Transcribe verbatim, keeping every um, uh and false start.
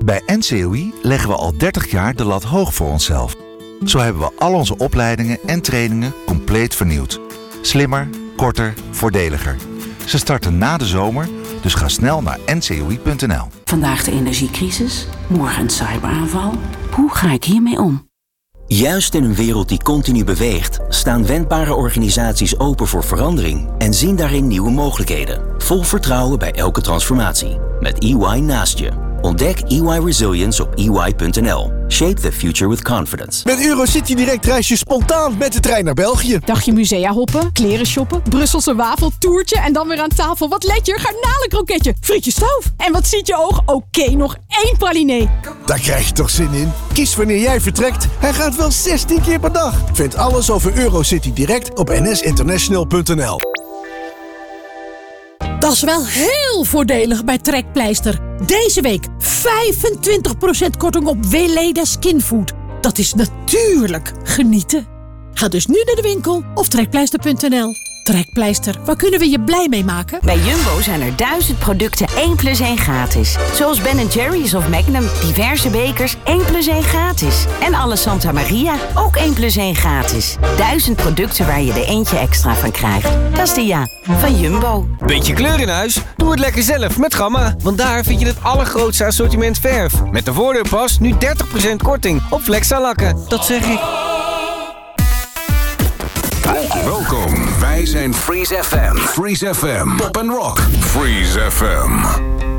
Bij N C O I leggen we al dertig jaar de lat hoog voor onszelf. Zo hebben we al onze opleidingen en trainingen compleet vernieuwd. Slimmer, korter, voordeliger. Ze starten na de zomer, dus ga snel naar N C O I punt N L. Vandaag de energiecrisis, morgen een cyberaanval. Hoe ga ik hiermee om? Juist in een wereld die continu beweegt, staan wendbare organisaties open voor verandering en zien daarin nieuwe mogelijkheden. Vol vertrouwen bij elke transformatie. Met E Y naast je. Ontdek E Y Resilience op E Y punt N L. Shape the future with confidence. Met Eurocity Direct reis je spontaan met de trein naar België. Dagje musea hoppen, kleren shoppen, Brusselse wafel, toertje en dan weer aan tafel. Wat let je? Garnalenkroketje, frietje stoof. En wat ziet je oog? Oké, okay, nog één pralinee. Daar krijg je toch zin in? Kies wanneer jij vertrekt. Hij gaat wel zestien keer per dag. Vind alles over Eurocity Direct op n s international punt n l. Dat is wel heel voordelig bij Trekpleister. Deze week vijfentwintig procent korting op Weleda Skinfood. Dat is natuurlijk genieten. Ga dus nu naar de winkel of trekpleister punt n l. Trekpleister, waar kunnen we je blij mee maken? Bij Jumbo zijn er duizend producten één plus één gratis. Zoals Ben Jerry's of Magnum, diverse bekers één plus één gratis. En alle Santa Maria, ook één plus één gratis. Duizend producten waar je er eentje extra van krijgt. Dat is de ja van Jumbo. Beetje kleur in huis? Doe het lekker zelf met Gamma. Want daar vind je het allergrootste assortiment verf. Met de voordeurpas nu dertig procent korting op Flexa-lakken. Dat zeg ik. Welkom, wij zijn Freeze F M. Freeze F M, pop and rock. Freeze F M.